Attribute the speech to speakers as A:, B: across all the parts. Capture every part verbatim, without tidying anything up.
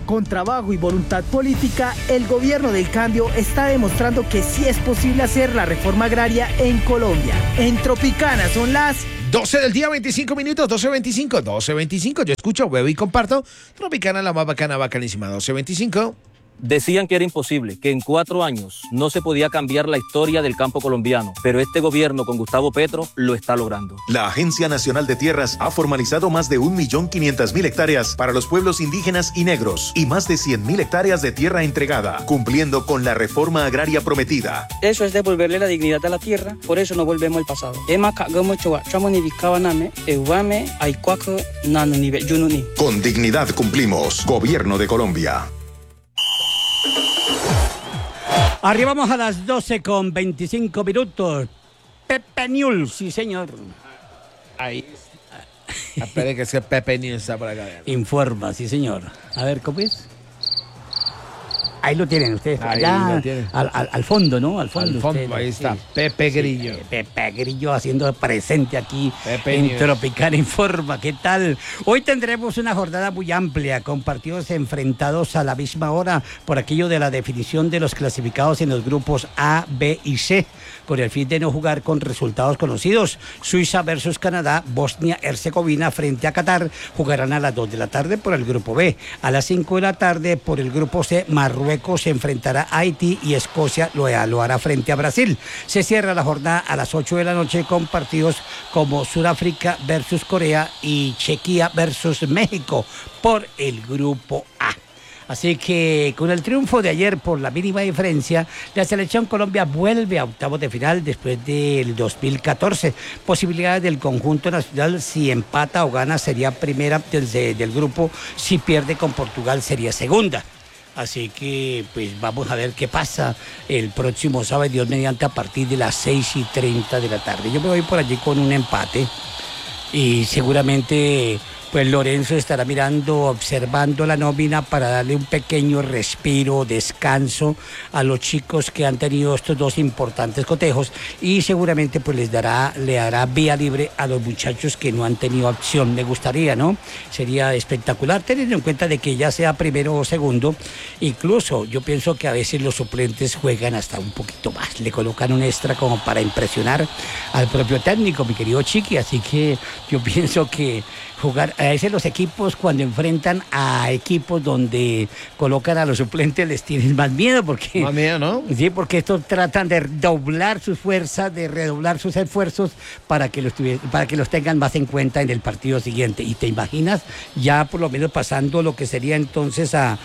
A: Con trabajo y voluntad política, el gobierno del cambio está demostrando que sí es posible hacer la reforma agraria en Colombia. En Tropicana son las
B: doce del día, veinticinco minutos, doce veinticinco, doce veinticinco. Yo escucho, veo y comparto. Tropicana, la más bacana, bacanísima, doce veinticinco.
C: Decían que era imposible, que en cuatro años no se podía cambiar la historia del campo colombiano, pero este gobierno con Gustavo Petro lo está logrando.
D: La Agencia Nacional de Tierras ha formalizado más de un millón quinientas mil hectáreas para los pueblos indígenas y negros y más de cien mil hectáreas de tierra entregada, cumpliendo con la reforma agraria prometida.
E: Eso es devolverle la dignidad a la tierra, por eso no volvemos al pasado.
D: Con dignidad cumplimos. Gobierno de Colombia.
F: Arribamos a las doce con veinticinco minutos. Pepe News, sí señor.
B: Ahí. Espere que ese Pepe News está por acá.
F: Informa, sí señor. A ver, ¿cómo es? Ahí lo tienen ustedes,
B: ahí
F: allá,
B: lo tienen.
F: Al, al, al fondo, ¿no? Al fondo,
B: al fondo
F: ustedes,
B: ahí está,
F: sí.
B: Pepe Grillo.
F: Sí, Pepe Grillo haciendo presente aquí
B: Pepe
F: en
B: News.
F: Tropicana Informa. ¿Qué tal? Hoy tendremos una jornada muy amplia, con partidos enfrentados a la misma hora por aquello de la definición de los clasificados en los grupos A, B y C, con el fin de no jugar con resultados conocidos. Suiza versus Canadá, Bosnia-Herzegovina frente a Qatar jugarán a las dos de la tarde por el grupo B. A las cinco de la tarde por el grupo C, Marruecos se enfrentará a Haití y Escocia lo, lo hará frente a Brasil. Se cierra la jornada a las ocho de la noche con partidos como Sudáfrica versus Corea y Chequia versus México por el grupo A. Así que con el triunfo de ayer por la mínima diferencia, la selección Colombia vuelve a octavos de final después del dos mil catorce. Posibilidades del conjunto nacional: si empata o gana sería primera desde del grupo, si pierde con Portugal sería segunda. Así que pues vamos a ver qué pasa el próximo sábado, Dios mediante, a partir de las seis y treinta de la tarde. Yo me voy por allí con un empate y seguramente pues Lorenzo estará mirando, observando la nómina para darle un pequeño respiro, descanso a los chicos que han tenido estos dos importantes cotejos, y seguramente pues les dará, le hará vía libre a los muchachos que no han tenido opción. Me gustaría, ¿no? Sería espectacular, teniendo en cuenta de que ya sea primero o segundo. Incluso yo pienso que a veces los suplentes juegan hasta un poquito más, le colocan un extra como para impresionar al propio técnico, mi querido Chiqui. Así que yo pienso que jugar, a veces los equipos cuando enfrentan a equipos donde colocan a los suplentes les tienen más miedo, porque
B: más miedo, ¿no?
F: Sí, porque estos tratan de doblar sus fuerzas, de redoblar sus esfuerzos para que los para que los tengan más en cuenta en el partido siguiente. Y te imaginas ya por lo menos pasando lo que sería entonces a,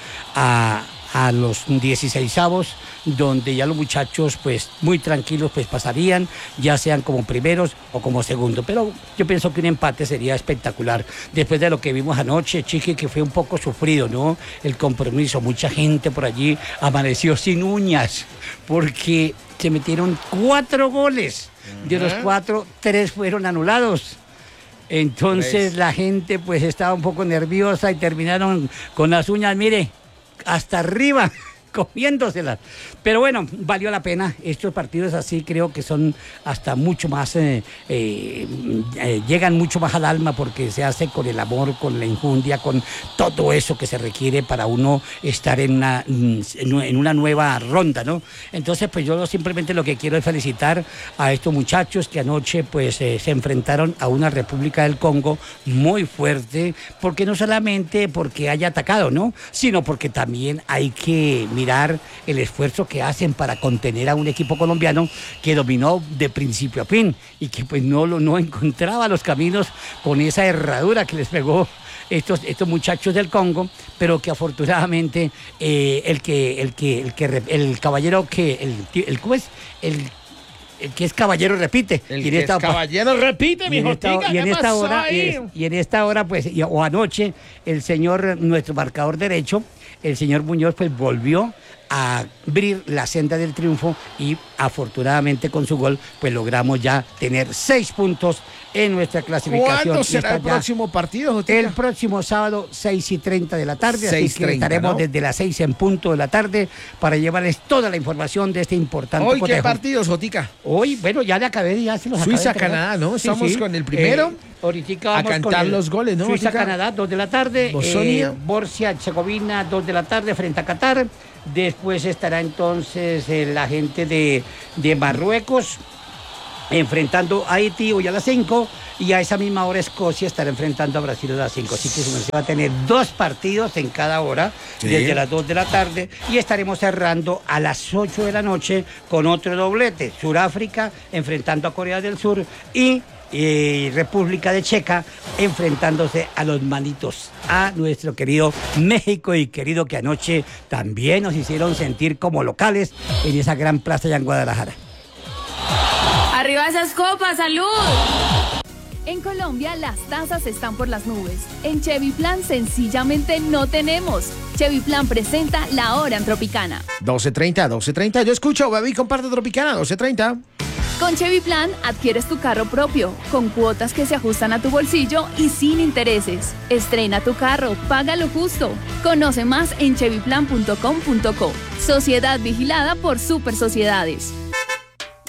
F: a a los dieciseisavos, donde ya los muchachos pues muy tranquilos pues pasarían, ya sean como primeros o como segundos. Pero yo pienso que un empate sería espectacular después de lo que vimos anoche, Chiqui, que fue un poco sufrido, ¿no? El compromiso, mucha gente por allí amaneció sin uñas porque se metieron cuatro goles. De los cuatro, tres fueron anulados. Entonces tres. La gente pues estaba un poco nerviosa y terminaron con las uñas, mire, hasta arriba, comiéndoselas. Pero bueno, valió la pena. Estos partidos así creo que son hasta mucho más, eh, eh, eh, llegan mucho más al alma, porque se hace con el amor, con la injundia, con todo eso que se requiere para uno estar en una, en una nueva ronda, ¿no? Entonces, pues yo simplemente lo que quiero es felicitar a estos muchachos que anoche pues eh, se enfrentaron a una República del Congo muy fuerte, porque no solamente porque haya atacado, ¿no? Sino porque también hay que mirar el esfuerzo que hacen para contener a un equipo colombiano que dominó de principio a fin y que pues no, no encontraba los caminos con esa herradura que les pegó estos, estos muchachos del Congo, pero que afortunadamente eh, el que el que el que el caballero que el, el ¿cómo es? el El que es caballero repite.
B: El
F: y en
B: que
F: esta,
B: es caballero repite, mi
F: esta, y en esta hora y, y en esta hora pues y, o anoche el señor, nuestro marcador derecho, el señor Muñoz, pues volvió a abrir la senda del triunfo y afortunadamente con su gol pues logramos ya tener seis puntos en nuestra clasificación.
B: ¿Cuándo será el próximo partido, Jotica?
F: El próximo sábado, seis y treinta de la tarde, así que
B: treinta,
F: estaremos, ¿no?, desde las seis en punto de la tarde para llevarles toda la información de este importante
B: ¿Hoy
F: cotejo.
B: qué partidos, Jotica?
F: Hoy, bueno, ya le acabé, ya se los acabé.
B: Suiza, Canadá, ¿no? Estamos sí, sí. con el primero.
F: Eh, Ahorita vamos
B: a cantar
F: con el
B: los goles, ¿no?
F: Suiza,
B: Ahorita-
F: Canadá, dos de la tarde.
B: Bosnia.
F: Eh, Borussia, Herzegovina, dos de la tarde frente a Qatar. Después estará entonces eh, la gente de, de Marruecos enfrentando a Haití hoy a las cinco. Y a esa misma hora Escocia estará enfrentando a Brasil a las cinco. Así que su merced va a tener dos partidos en cada hora,
B: Sí.
F: desde las dos de la tarde. Y estaremos cerrando a las ocho de la noche con otro doblete. Suráfrica enfrentando a Corea del Sur y eh, República de Checa enfrentándose a los manitos, a nuestro querido México, y querido que anoche también nos hicieron sentir como locales en esa gran plaza allá en Guadalajara.
G: ¡Arriba esas copas! ¡Salud!
H: En Colombia las tasas están por las nubes. En Chevy Plan sencillamente no tenemos. Chevy Plan presenta La Hora en Tropicana.
B: doce treinta, doce treinta. Yo escucho, bebé, y comparte Tropicana, doce treinta.
H: Con Chevy Plan adquieres tu carro propio, con cuotas que se ajustan a tu bolsillo y sin intereses. Estrena tu carro, paga lo justo. Conoce más en chevy plan punto com punto co. Sociedad vigilada por Super Sociedades.